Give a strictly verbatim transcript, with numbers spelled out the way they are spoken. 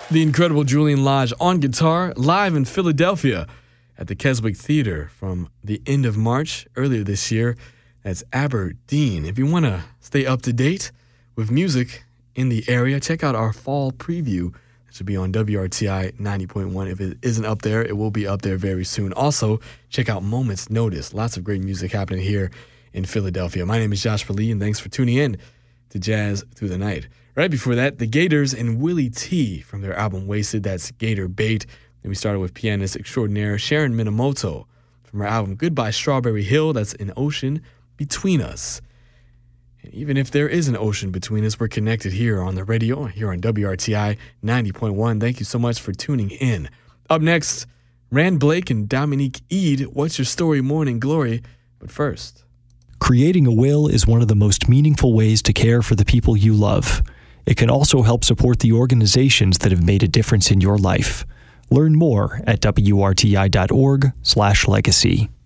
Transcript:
The incredible Julian Lage on guitar, live in Philadelphia at the Keswick Theater from the end of March earlier this year. That's Aberdeen. If you want to stay up to date with music in the area, check out our fall preview. It should be on W R T I ninety point one. If it isn't up there, it will be up there very soon. Also, check out Moments Notice. Lots of great music happening here in Philadelphia. My name is Joshua Lee, and thanks for tuning in to Jazz Through the Night. Right before that, the Gators and Willie T from their album Wasted. That's Gator Bait. Then we started with pianist extraordinaire Sharon Minamoto from her album Goodbye Strawberry Hill. That's An Ocean Between Us. And even if there is an ocean between us, we're connected here on the radio, here on W R T I ninety point one. Thank you so much for tuning in. Up next, Rand Blake and Dominique Eade, What's Your Story, Morning Glory. But first, creating a will is one of the most meaningful ways to care for the people you love. It can also help support the organizations that have made a difference in your life. Learn more at W R T I dot org slash legacy.